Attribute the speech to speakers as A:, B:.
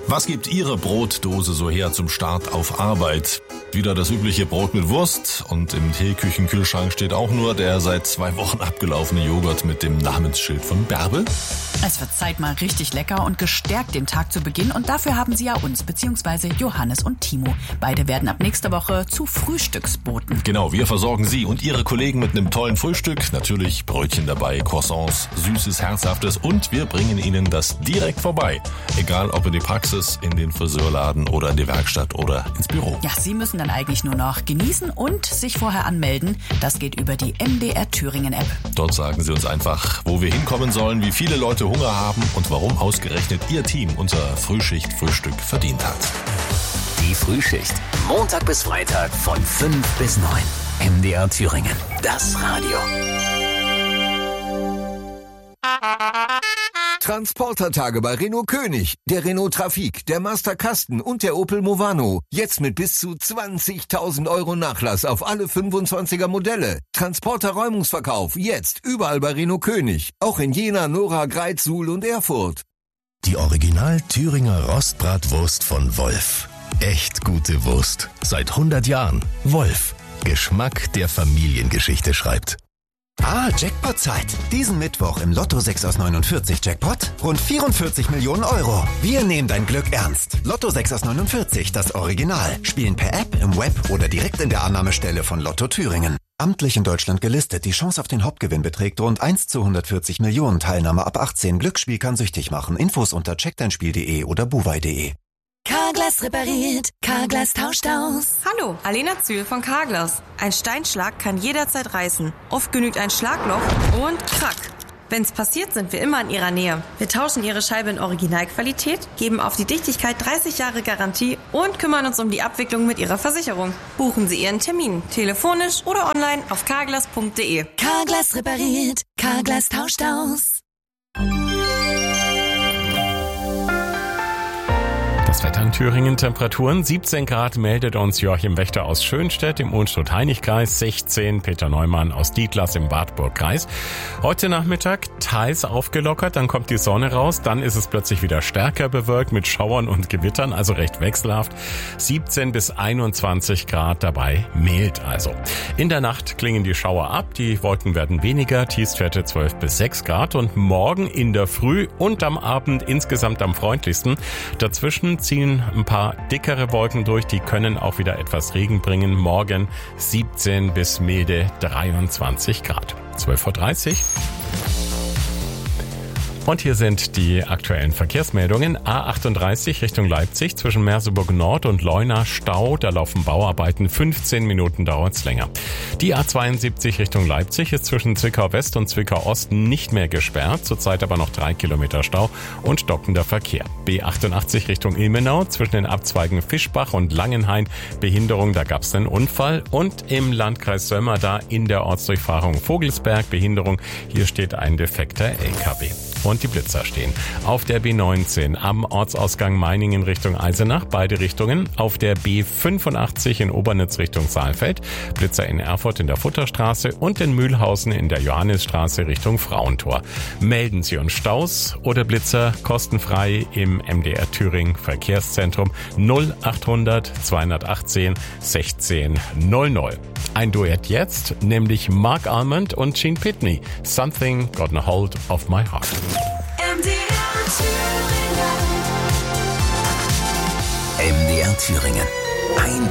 A: Was gibt Ihre Brotdose so her zum Start auf Arbeit? Wieder das übliche Brot mit Wurst und im Teeküchenkühlschrank steht auch nur der seit 2 Wochen abgelaufene Joghurt mit dem Namensschild von Bärbel.
B: Es wird Zeit, mal richtig lecker und gestärkt den Tag zu beginnen. Und dafür haben Sie ja uns, beziehungsweise Johannes und Timo. Beide werden ab nächster Woche zu Frühstücksboten.
A: Genau, wir versorgen Sie und Ihre Kollegen mit einem tollen Frühstück. Natürlich Brötchen dabei, Croissants, Süßes, Herzhaftes und wir bringen Ihnen das direkt vorbei. Egal ob in die Praxis, in den Friseurladen oder in die Werkstatt oder ins Büro.
B: Ja, Sie müssen dann eigentlich nur noch genießen und sich vorher anmelden. Das geht über die MDR Thüringen App.
A: Dort sagen Sie uns einfach, wo wir hinkommen sollen, wie viele Leute Hunger haben und warum ausgerechnet Ihr Team unser Frühschicht-Frühstück verdient hat.
C: Die Frühschicht. Montag bis Freitag von 5 bis 9. MDR Thüringen. Das Radio.
D: Transportertage bei Renault König, der Renault Trafic, der Master Kasten und der Opel Movano. Jetzt mit bis zu 20.000 € Nachlass auf alle 25er Modelle. Transporter-Räumungsverkauf jetzt überall bei Renault König. Auch in Jena, Nora, Greiz, Suhl und Erfurt.
E: Die Original Thüringer Rostbratwurst von Wolf. Echt gute Wurst. Seit 100 Jahren. Wolf. Geschmack, der Familiengeschichte schreibt.
F: Jackpot-Zeit. Diesen Mittwoch im Lotto 6 aus 49 Jackpot rund 44 Millionen €. Wir nehmen dein Glück ernst. Lotto 6 aus 49, das Original. Spielen per App, im Web oder direkt in der Annahmestelle von Lotto Thüringen. Amtlich in Deutschland gelistet. Die Chance auf den Hauptgewinn beträgt rund 1 zu 140 Millionen. Teilnahme ab 18. Glücksspiel kann süchtig machen. Infos unter checkdeinspiel.de oder buwei.de.
G: Carglass repariert, Carglass tauscht aus.
H: Hallo, Alena Zühl von Carglass. Ein Steinschlag kann jederzeit reißen. Oft genügt ein Schlagloch und krack. Wenn's passiert, sind wir immer in Ihrer Nähe. Wir tauschen Ihre Scheibe in Originalqualität, geben auf die Dichtigkeit 30 Jahre Garantie und kümmern uns um die Abwicklung mit Ihrer Versicherung. Buchen Sie Ihren Termin, telefonisch oder online auf carglass.de.
G: Carglass repariert, Carglass tauscht aus.
I: Das Wetter in Thüringen, Temperaturen 17 Grad, meldet uns Joachim Wächter aus Schönstedt im Unstrut-Heinig-Kreis, 16 Peter Neumann aus Dietlas im Wartburg-Kreis. Heute Nachmittag teils aufgelockert, dann kommt die Sonne raus, dann ist es plötzlich wieder stärker bewölkt mit Schauern und Gewittern, also recht wechselhaft. 17 bis 21 Grad, dabei mild also. In der Nacht klingen die Schauer ab, die Wolken werden weniger, Tiefstwerte 12 bis 6 Grad und morgen in der Früh und am Abend insgesamt am freundlichsten. Dazwischen ziehen ein paar dickere Wolken durch, die können auch wieder etwas Regen bringen. Morgen 17 bis milde 23 Grad. 12:30 Uhr. Und hier sind die aktuellen Verkehrsmeldungen. A38 Richtung Leipzig zwischen Merseburg Nord und Leuna Stau. Da laufen Bauarbeiten. 15 Minuten dauert's länger. Die A72 Richtung Leipzig ist zwischen Zwickau West und Zwickau Ost nicht mehr gesperrt. Zurzeit aber noch 3 Kilometer Stau und stockender Verkehr. B88 Richtung Ilmenau zwischen den Abzweigen Fischbach und Langenhain. Behinderung, da gab's einen Unfall. Und im Landkreis Sömmer da in der Ortsdurchfahrung Vogelsberg Behinderung. Hier steht ein defekter LKW. Und die Blitzer stehen auf der B19 am Ortsausgang Meiningen Richtung Eisenach, beide Richtungen, auf der B85 in Obernitz Richtung Saalfeld, Blitzer in Erfurt in der Futterstraße und in Mühlhausen in der Johannisstraße Richtung Frauentor. Melden Sie uns Staus oder Blitzer kostenfrei im MDR Thüringen Verkehrszentrum 0800 218 16 00. Ein Duett jetzt, nämlich Mark Almond und Gene Pitney. Something Got a Hold of My Heart.
C: MDR Thüringen.